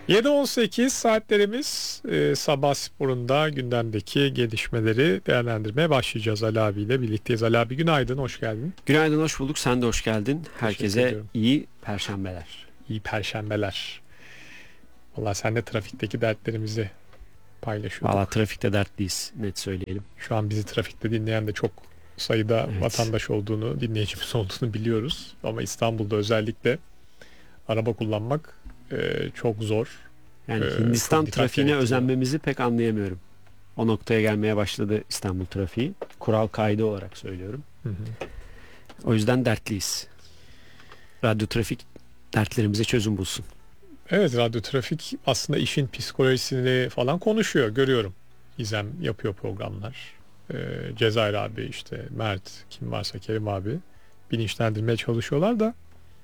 7.18 saatlerimiz, sabah sporunda gündemdeki gelişmeleri değerlendirmeye başlayacağız. Ali abiyle birlikteyiz. Ali abi günaydın, hoş geldin. Günaydın, hoş bulduk. Sen de hoş geldin. Herkese ediyorum. iyi perşembeler. İyi perşembeler. Vallahi sen de trafikteki dertlerimizi paylaşıyorduk. Valla trafikte dertliyiz, net söyleyelim. Şu an bizi trafikte dinleyen de çok sayıda vatandaş olduğunu, dinleyicimiz olduğunu biliyoruz. Ama İstanbul'da özellikle araba kullanmak çok zor. Yani Hindistan çok trafiğine gerektiriyor. özenmemizi pek anlayamıyorum. O noktaya gelmeye başladı İstanbul trafiği. Kural kaydı olarak söylüyorum. Hı hı. O yüzden dertliyiz. Radyo trafik dertlerimize çözüm bulsun. Evet, radyo trafik aslında işin psikolojisini falan konuşuyor, görüyorum. İzem yapıyor programlar. Cezayir abi, işte Mert, kim varsa Kerim abi bilinçlendirmeye çalışıyorlar da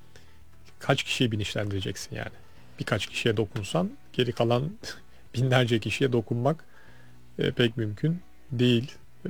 kaç kişiyi bilinçlendireceksin yani? Birkaç kişiye dokunsan geri kalan binlerce kişiye dokunmak pek mümkün değil.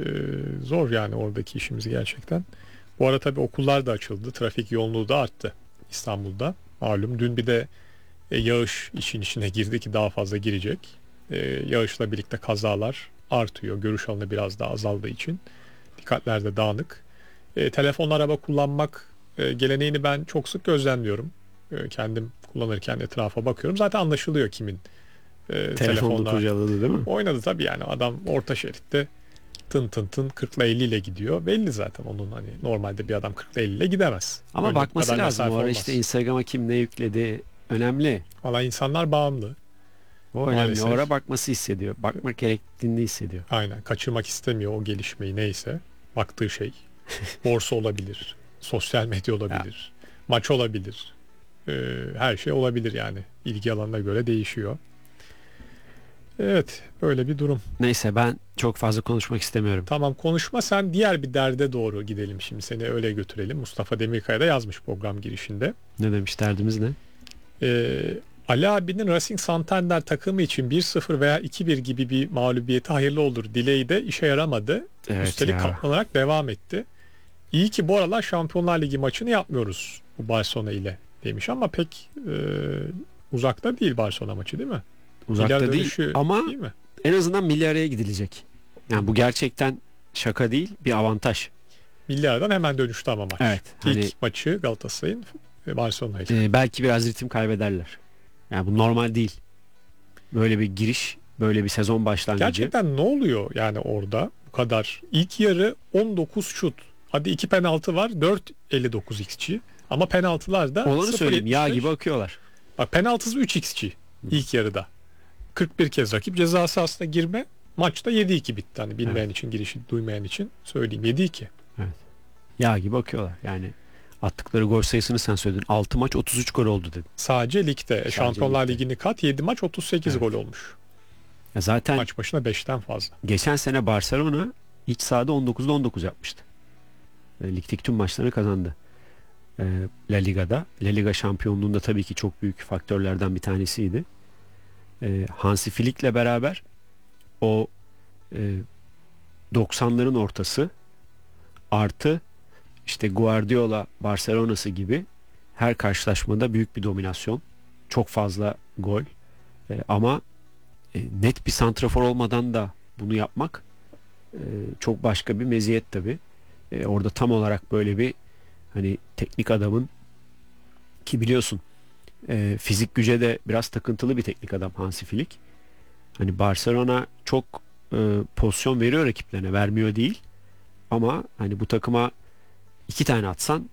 Zor yani oradaki işimiz gerçekten. Bu ara tabii okullar da açıldı. Trafik yoğunluğu da arttı İstanbul'da. Malum dün bir de yağış işin içine girdi ki daha fazla girecek. Yağışla birlikte kazalar artıyor. Görüş alanı biraz daha azaldığı için. Dikkatler de dağınık. Telefon araba kullanmak geleneğini ben çok sık gözlemliyorum. Kendim kullanırken etrafa bakıyorum. Zaten anlaşılıyor kimin Telefonda kurcaladı değil mi? oynadı tabii yani. Adam orta şeritte tın tın tın 40 ile 50 ile gidiyor. Belli zaten onun, hani normalde bir adam 40 ile 50 ile gidemez. Ama Öyle bakması kadar lazım. mesafe O ara olmaz. işte Instagram'a kim ne yükledi önemli. Valla insanlar bağımlı. O önemli. Maalesef. O ara bakması hissediyor. Bakmak gerektiğini hissediyor. Aynen, kaçırmak istemiyor o gelişmeyi, neyse. Baktığı şey borsa olabilir, sosyal medya olabilir, maç olabilir. Her şey olabilir yani. İlgi alanına göre değişiyor. Evet, böyle bir durum. Neyse, ben çok fazla konuşmak istemiyorum. Tamam, konuşma sen, diğer bir derde doğru gidelim şimdi, seni öyle götürelim. Mustafa Demirkaya da yazmış program girişinde. Ne demiş, derdimiz ne? Ali abinin Racing Santander takımı için 1-0 veya 2-1 gibi bir mağlubiyeti hayırlı olur dileği de işe yaramadı. Evet Üstelik ya. katlanarak devam etti. İyi ki bu aralar Şampiyonlar Ligi maçını yapmıyoruz bu Barcelona ile demiş, ama pek uzakta değil Barcelona maçı, değil mi? Uzakta Milyar değil dönüşü ama değil mi? en azından milyaraya gidilecek. Yani bu gerçekten şaka değil, bir avantaj. Milyardan hemen dönüştü ama maç. Evet, İlk hani- maçı Galatasaray'ın Barcelona ile. Belki biraz ritim kaybederler. Yani bu normal değil. Böyle bir giriş, böyle bir sezon başlangıcı. Gerçekten ne oluyor yani orada bu kadar? İlk yarı 19 şut. Hadi 2 penaltı var, 4.59 xG. Ama penaltılar da Olanı söyleyeyim, yağ 0.75. gibi akıyorlar. Bak, penaltısı 3 xG ilk yarıda. 41 kez rakip ceza sahasına girme. Maçta 7-2 bitti. Hani bilmeyen için, girişi duymayan için söyleyeyim, 7-2. Yağ gibi akıyorlar. Yani attıkları gol sayısını sen söyledin. 6 maç 33 gol oldu dedin. Sadece ligde. Şampiyonlar ligde. Ligi'ni kat, 7 maç 38 gol olmuş. Ya zaten Maç başına 5'ten fazla. geçen sene Barcelona iç sahada 19'da 19 yapmıştı. Ligdeki tüm maçlarını kazandı. La Liga'da. La Liga şampiyonluğunda tabii ki çok büyük faktörlerden bir tanesiydi. Hansi Flick'le beraber o 90'ların ortası artı işte Guardiola Barcelona'sı gibi her karşılaşmada büyük bir dominasyon. Çok fazla gol. Ama net bir santrafor olmadan da bunu yapmak çok başka bir meziyet tabii. Orada tam olarak böyle bir, hani teknik adamın, ki biliyorsun fizik güce de biraz takıntılı bir teknik adam Hansi Flick. Hani Barcelona çok pozisyon veriyor rakiplerine, vermiyor değil. Ama hani bu takıma 2 tane atsan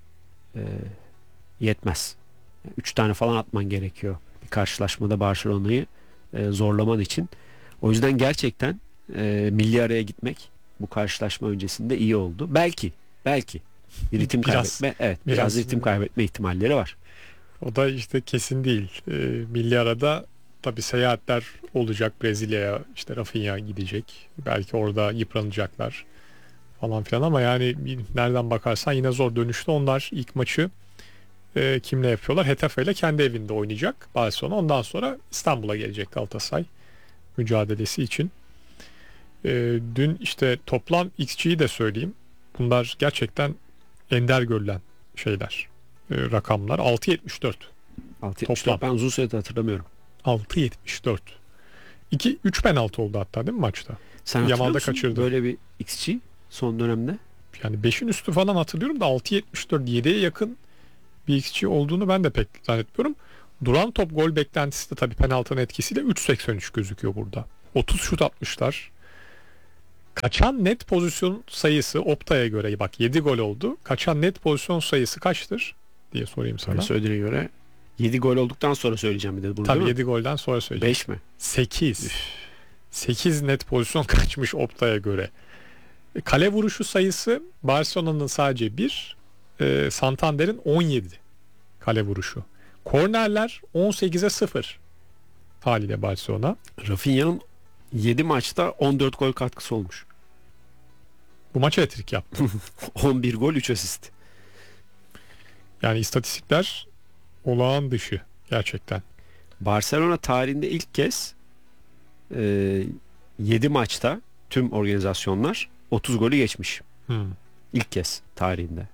yetmez. 3 tane falan atman gerekiyor bir karşılaşmada Barcelona'yı zorlaman için. O yüzden gerçekten milli araya gitmek bu karşılaşma öncesinde iyi oldu. Belki bir ritim Biraz, kaybetme, biraz ritim kaybetme ihtimalleri var. O da işte kesin değil. Milli arada tabii seyahatler olacak. Brezilya'ya işte Rafinha gidecek. Belki orada yıpranacaklar falan filan, ama yani nereden bakarsan yine zor. Dönüşte onlar ilk maçı kimle yapıyorlar? Getafe ile kendi evinde oynayacak Barcelona. Ondan sonra İstanbul'a gelecek Galatasaray mücadelesi için. Dün işte toplam XG'yi de söyleyeyim. Bunlar gerçekten ender görülen şeyler. Rakamlar 6.74 6.74 toplam. ben uzun süredir hatırlamıyorum. 6.74. 3 penaltı oldu hatta değil mi maçta? Sen hatırlıyor Yamal'da musun kaçırdı. böyle bir XG son dönemde? Yani 5'in üstü falan hatırlıyorum da 6.74, 7'ye yakın bir XG olduğunu ben de pek zannetmiyorum. Duran top gol beklentisi de tabii penaltının etkisiyle 3.83 gözüküyor burada. 30 şut atmışlar. Kaçan net pozisyon sayısı Opta'ya göre bak 7 gol oldu. Kaçan net pozisyon sayısı kaçtır diye sorayım sana. Sana söylediğine göre 7 gol olduktan sonra söyleyeceğim bir de bunu, Tabii değil mi? 7 golden sonra söyleyeceğim. 5 mi? 8. 8 net pozisyon kaçmış Opta'ya göre. Kale vuruşu sayısı Barcelona'nın sadece 1, Santander'in 17 kale vuruşu. Kornerler 18'e 0 haliyle Barcelona. Rafinha'nın 7 maçta 14 gol katkısı olmuş. Bu maça hat-trick yaptı. 11 gol 3 asist. Yani istatistikler olağan dışı gerçekten. Barcelona tarihinde ilk kez 7 maçta tüm organizasyonlar 30 golü geçmiş. İlk kez tarihinde.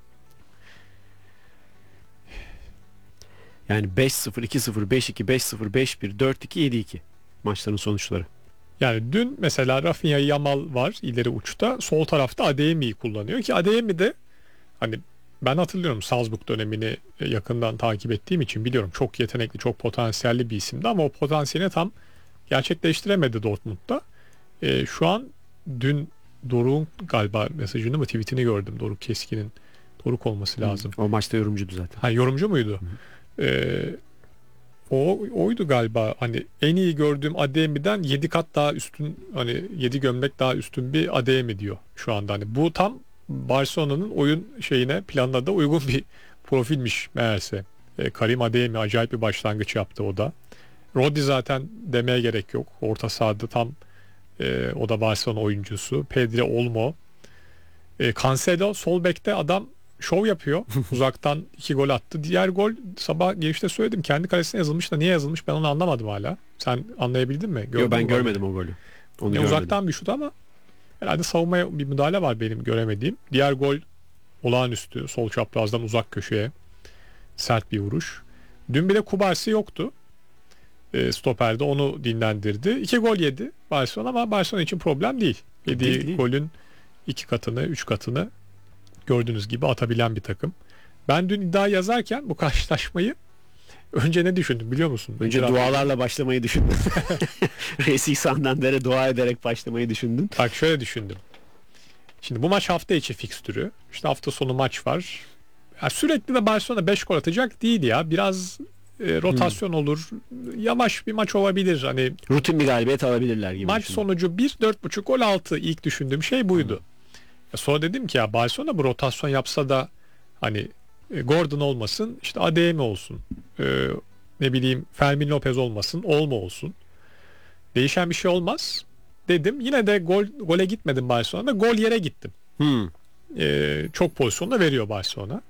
Yani 5-0, 2-0, 5-2, 5-0, 5-1, 4-2, 7-2 maçların sonuçları. Yani dün mesela Rafinha, Yamal var ileri uçta. Sol tarafta Adeyemi'yi kullanıyor ki Adeyemi de hani ben hatırlıyorum Salzburg dönemini yakından takip ettiğim için biliyorum çok yetenekli, çok potansiyelli bir isimdi ama o potansiyelini tam gerçekleştiremedi Dortmund'da. Şu an dün Doruk'un galiba mesajını mı tweetini gördüm. Doruk Keskin'in, Doruk olması lazım. O maçta yorumcuydu zaten. Ha, yorumcu muydu? Oydu galiba, hani en iyi gördüğüm Adeyemi'den 7 kat daha üstün, hani 7 gömlek daha üstün bir Adeyemi diyor şu anda. Hani bu tam Barcelona'nın oyun şeyine, planına da uygun bir profilmiş meğerse. Karim Adeyemi acayip bir başlangıç yaptı o da. Rodri zaten demeye gerek yok. Orta sahada tam o da Barcelona oyuncusu. Pedri, Olmo. Cancelo sol bekte adam şov yapıyor. Uzaktan 2 gol attı. Diğer gol sabah girişte söyledim. Kendi kalesine yazılmış da niye yazılmış ben onu anlamadım hala. Sen anlayabildin mi? Yok, ben görmedim o golü. Onu görmedim. Uzaktan bir şut ama herhalde savunmaya bir müdahale var benim göremediğim. Diğer gol olağanüstü. Sol çaprazdan uzak köşeye sert bir vuruş. Dün bile Kubarsi yoktu. Stoperde onu dinlendirdi. 2 gol yedi Barcelona ama Barcelona için problem değil. Yediği Değil. golün 2 katını, 3 katını gördüğünüz gibi atabilen bir takım. Ben dün iddia yazarken bu karşılaşmayı önce ne düşündüm biliyor musun? Önce dualarla başlamayı düşündün. Racing Santander'e dua ederek başlamayı düşündün. Bak şöyle düşündüm. Şimdi bu maç hafta içi fikstürü. İşte hafta sonu maç var. Ya sürekli de Barcelona 5 gol atacak değil ya. Biraz rotasyon olur. Yavaş bir maç olabilir. Hani rutin bir galibiyet alabilirler gibi. Maç sonucu 1, 4.5 gol 6. İlk düşündüğüm şey buydu. Sonra dedim ki ya Barcelona bu rotasyon yapsa da hani Gordon olmasın, işte Adeyemi olsun. Ne bileyim Fermin Lopez olmasın, Olmo olsun. Değişen bir şey olmaz dedim. Yine de gole gitmedim Barcelona'da. Gol yere gittim. Çok pozisyonda veriyor Barcelona.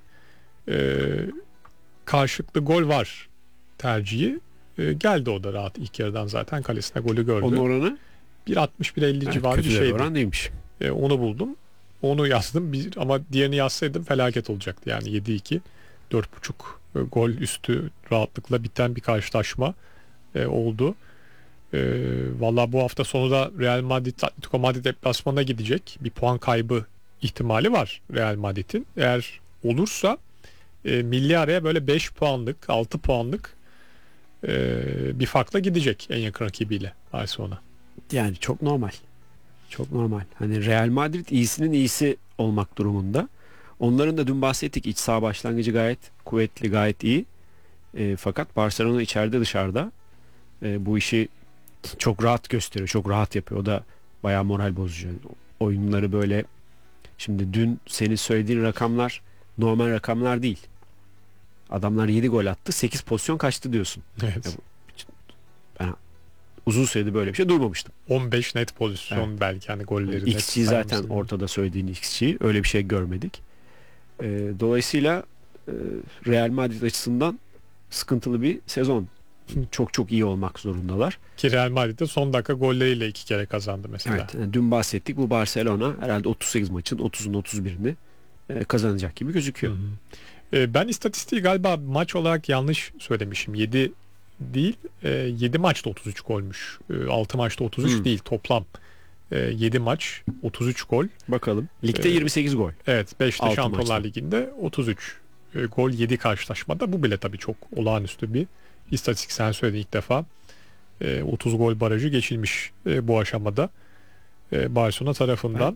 Karşılıklı gol var tercihi. Geldi o da rahat ilk yarıdan zaten kalesine golü gördü. Onun oranı 1.60-1.50 civarı bir şeydi. Oran değilmiş. Onu buldum. Onu yazdım ama diğerini yazsaydım felaket olacaktı. Yani 7-2 4.5 gol üstü rahatlıkla biten bir karşılaşma oldu. Valla bu hafta sonu da Real Madrid Atletico Madrid deplasmanına gidecek. Bir puan kaybı ihtimali var Real Madrid'in. Eğer olursa milli araya böyle 5 puanlık 6 puanlık bir farkla gidecek en yakın rakibiyle Barcelona. Yani çok normal. Çok normal. Hani Real Madrid iyisinin iyisi olmak durumunda. Onların da dün bahsettik, iç saha başlangıcı gayet kuvvetli, gayet iyi. Fakat Barcelona içeride dışarıda bu işi çok rahat gösteriyor. Çok rahat yapıyor. O da bayağı moral bozucu. Oyunları böyle, şimdi dün senin söylediğin rakamlar normal rakamlar değil. Adamlar 7 gol attı, 8 pozisyon kaçtı diyorsun. Evet. Ben uzun süredir böyle bir şey duymamıştım. 15 net pozisyon, evet. Belki hani golleri net. XG zaten ortada, söylediğin XG. Öyle bir şey görmedik. Dolayısıyla Real Madrid açısından sıkıntılı bir sezon. Çok çok iyi olmak zorundalar. Ki Real Madrid'de son dakika golleriyle 2 kere kazandı mesela. Evet, yani dün bahsettik, bu Barcelona herhalde 38 maçın 30'un 31'ini kazanacak gibi gözüküyor. Ben istatistiği galiba maç olarak yanlış söylemişim. 7 değil. 7 maçta 33 golmüş. 6 maçta 33 değil toplam. 7 maç 33 gol. Bakalım. Ligde 28 gol. Evet, 5'te 6 Şampiyonlar maçta. Ligi'nde 33 gol 7 karşılaşmada. Bu bile tabii çok olağanüstü bir istatistik. Sen söyledin, ilk defa 30 gol barajı geçilmiş bu aşamada Barcelona tarafından.